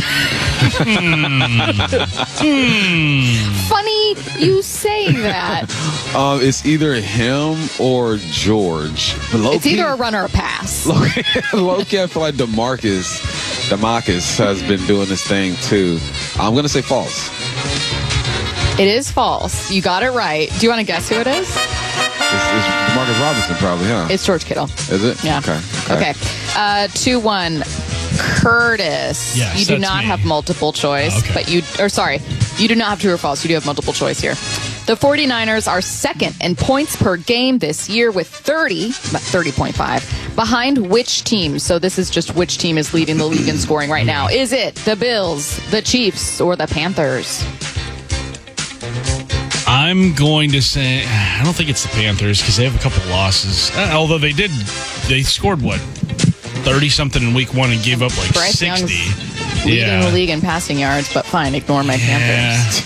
Funny you say that. It's either him or George. It's either a run or a pass. Low-key, I feel like DeMarcus has been doing this thing too. I'm going to say false. It is false. You got it right. Do you want to guess who it is? It's DeMarcus Robinson, probably, huh? It's George Kittle. Is it? Yeah. Okay. 2-1. Curtis, yes, you do not have multiple choice, but you do not have true or false. You do have multiple choice here. The 49ers are second in points per game this year with 30.5. Behind which team? So this is just which team is leading the league in scoring right now. Is it the Bills, the Chiefs, or the Panthers? I'm going to say, I don't think it's the Panthers because they have a couple losses. Although they scored what? 30-something in week 1 and gave up like Bryce 60. Young's leading the league in passing yards, but fine, ignore my Panthers.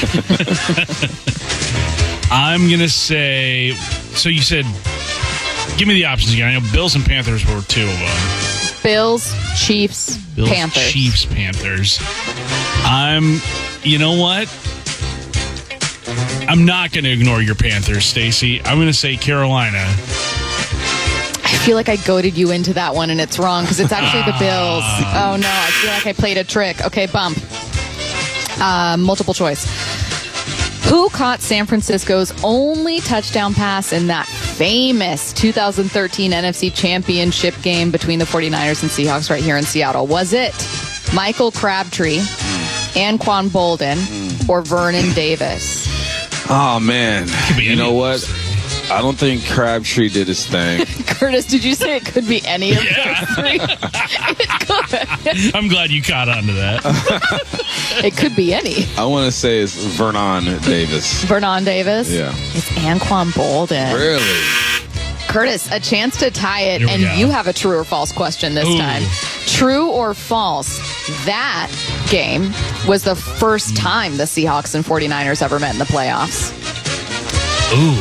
I'm going to say, so you said, give me the options again. I know Bills and Panthers were 2 of them. Bills, Chiefs, Panthers. Chiefs, Panthers. You know what? I'm not going to ignore your Panthers, Stacey. I'm going to say Carolina. I feel like I goaded you into that one, and it's wrong because it's actually the Bills. Oh, no. I feel like I played a trick. Okay, bump. Multiple choice. Who caught San Francisco's only touchdown pass in that famous 2013 NFC Championship game between the 49ers and Seahawks right here in Seattle? Was it Michael Crabtree, Anquan Bolden, or Vernon Davis? Oh, man. You know what? I don't think Crabtree did his thing. Curtis, did you say it could be any of those 3? It could. I'm glad you caught on to that. It could be any. I want to say it's Vernon Davis. Vernon Davis? Yeah. It's Anquan Bolden. Really? Curtis, a chance to tie it, and you have a true or false question this time. True or false? That game was the first time the Seahawks and 49ers ever met in the playoffs. Ooh.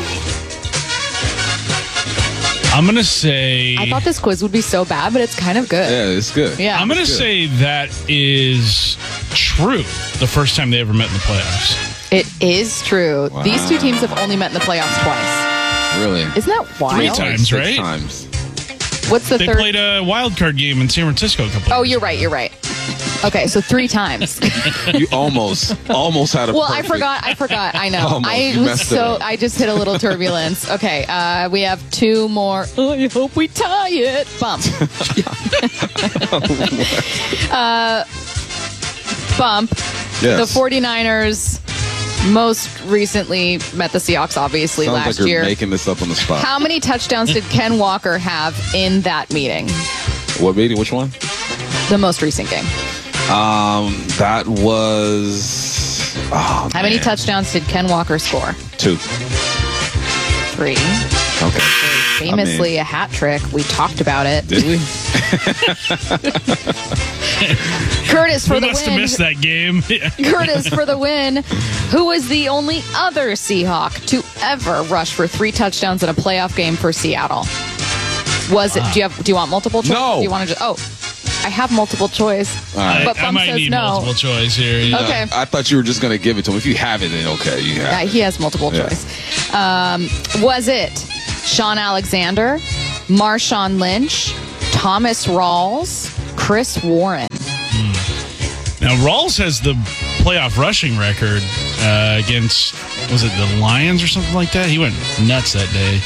I'm going to say... I thought this quiz would be so bad, but it's kind of good. Yeah, it's good. Yeah. I'm going to say that is true. The first time they ever met in the playoffs. It is true. Wow. These 2 teams have only met in the playoffs twice. Really? Isn't that wild? 3 times, right? 6 times. What's the they third? They played a wild card game in San Francisco a couple you're right. Okay, so 3 times. You almost had a Well, perfect. I forgot. I know. Almost. You messed it up. I just hit a little turbulence. Okay, we have 2 more. I hope we tie it. Bump. Bump. Yes. The 49ers most recently met the Seahawks, obviously, Sounds last like year. you're making this up on the spot. How many touchdowns did Ken Walker have in that meeting? What meeting? Which one? The most recent game. That was. Oh, How many touchdowns did Ken Walker score? 2. 3. Okay. famously a hat trick. We talked about it. Did we? Curtis for the must win. have missed that game. Curtis for the win. Who was the only other Seahawk to ever rush for 3 touchdowns in a playoff game for Seattle? Was it? Do you want multiple choice? No. Do you want to? I have multiple choice, but I Bump might says need no. multiple choice here. Yeah. Okay. I thought you were just going to give it to him. If you have it, then okay. You have it. He has multiple Yeah. choice. Was it Sean Alexander, Marshawn Lynch, Thomas Rawls, Chris Warren? Now, Rawls has the playoff rushing record against, was it the Lions or something like that? He went nuts that day.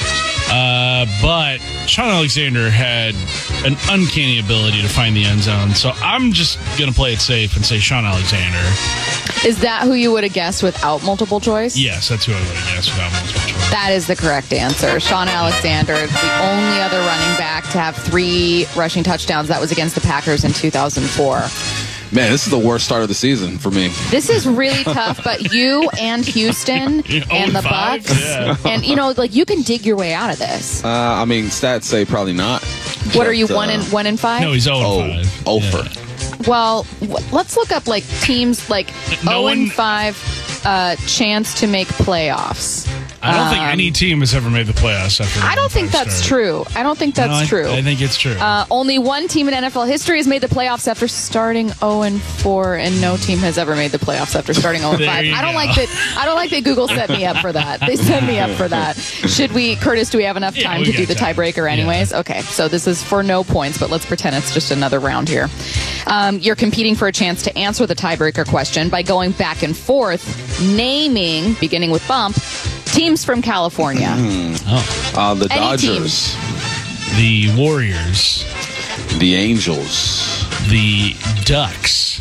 But Sean Alexander had an uncanny ability to find the end zone. So I'm just going to play it safe and say Sean Alexander. Is that who you would have guessed without multiple choice? Yes, that's who I would have guessed without multiple choice. That is the correct answer. Sean Alexander, the only other running back to have 3 rushing touchdowns. That was against the Packers in 2004. Man, this is the worst start of the season for me. This is really tough, but you and Houston and the Bucks, and you can dig your way out of this. I mean, stats say probably not. What are you, 1 and 5? No, he's 0-5. Over. Well, let's look up teams 0 and 5 chance to make playoffs. I don't think any team has ever made the playoffs after. I don't think that's true. I don't think that's true. I think it's true. Only one team in NFL history has made the playoffs after starting 0 and 4, and no team has ever made the playoffs after starting 0 and 5. I don't like that. I don't like that Google set me up for that. They set me up for that. Should we, Curtis? Do we have enough time to do the tiebreaker anyways? Yeah. Okay, so this is for no points, but let's pretend it's just another round here. You're competing for a chance to answer the tiebreaker question by going back and forth, naming, beginning with Bump, teams from California. The Dodgers. The Warriors. The Angels. The Ducks.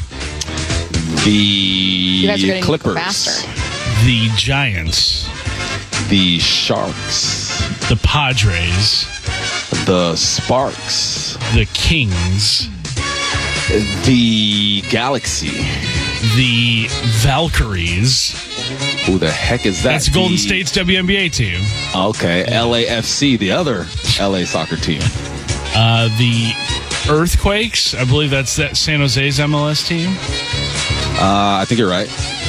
The guys are getting Clippers. faster. The Giants. The Sharks. The Padres. The Sparks. The Kings. The Galaxy. The Valkyries. Who the heck is that? That's Golden State's WNBA team. Okay, LAFC, the other LA soccer team. The Earthquakes. I believe that's that San Jose's MLS team. I think you're right.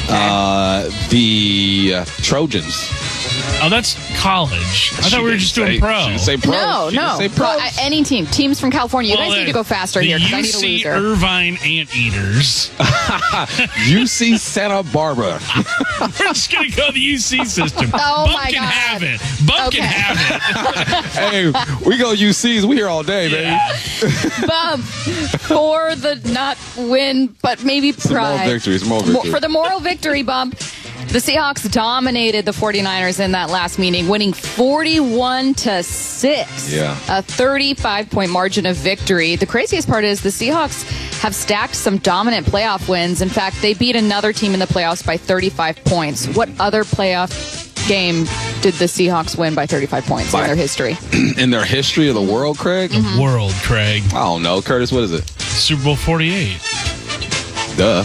The Trojans. Oh, that's college. I thought we were just doing pro. Say pro. No. Say pro. Any team. Teams from California. You guys need to go faster here because I need a UC loser. Irvine Anteaters. UC Santa Barbara. We're just going to go the UC system. Oh, Bump my can God. have it. Bump can have it. Hey, we go UCs. We here all day, baby. Bump for the not win, but maybe pride. Moral victory. For the moral victory, Bump. The Seahawks dominated the 49ers in that last meeting, winning 41-6. Yeah. A 35-point margin of victory. The craziest part is the Seahawks have stacked some dominant playoff wins. In fact, they beat another team in the playoffs by 35 points. What other playoff game did the Seahawks win by 35 points in their history? In their history of the world, Craig? World, Craig. I don't know. Curtis, what is it? Super Bowl 48. Duh.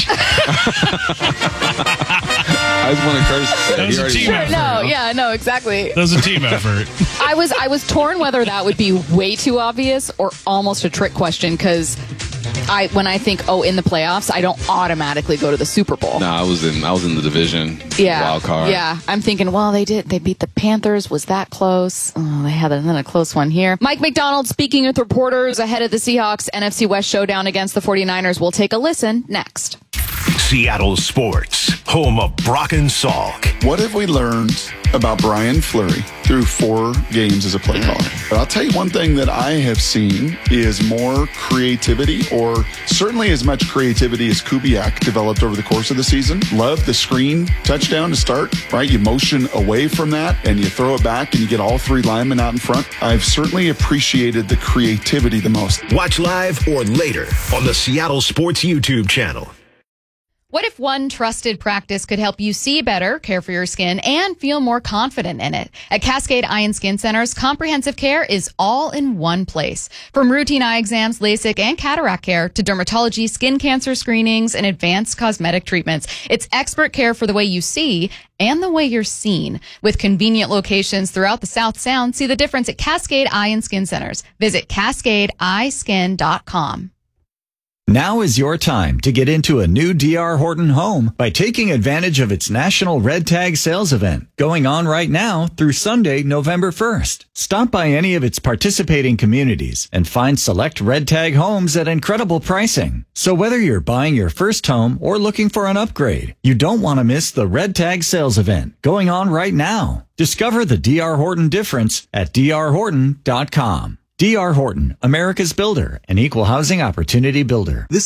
I just wanted Curtis to say That was a team effort. No, exactly. That was a team effort. I was torn whether that would be way too obvious or almost a trick question because when I think in the playoffs, I don't automatically go to the Super Bowl. No, I was in the division. Yeah, Wild card. Yeah, I'm thinking, they beat the Panthers. Was that close? Oh, they had a close one here. Mike McDonald speaking with reporters ahead of the Seahawks NFC West showdown against the 49ers. We'll take a listen next. Seattle Sports, home of Brock and Salk. What have we learned about Brian Fleury through 4 games as a play caller? But I'll tell you one thing that I have seen is more creativity, or certainly as much creativity as Kubiak developed over the course of the season. Love the screen touchdown to start, right? You motion away from that and you throw it back and you get all 3 linemen out in front. I've certainly appreciated the creativity the most. Watch live or later on the Seattle Sports YouTube channel. What if one trusted practice could help you see better, care for your skin, and feel more confident in it? At Cascade Eye and Skin Centers, comprehensive care is all in one place. From routine eye exams, LASIK, and cataract care to dermatology, skin cancer screenings, and advanced cosmetic treatments, it's expert care for the way you see and the way you're seen. With convenient locations throughout the South Sound, see the difference at Cascade Eye and Skin Centers. Visit CascadeEyeSkin.com. Now is your time to get into a new D.R. Horton home by taking advantage of its National Red Tag Sales Event going on right now through Sunday, November 1st. Stop by any of its participating communities and find select Red Tag homes at incredible pricing. So whether you're buying your first home or looking for an upgrade, you don't want to miss the Red Tag Sales Event going on right now. Discover the D.R. Horton difference at drhorton.com. D.R. Horton, America's builder and equal housing opportunity builder.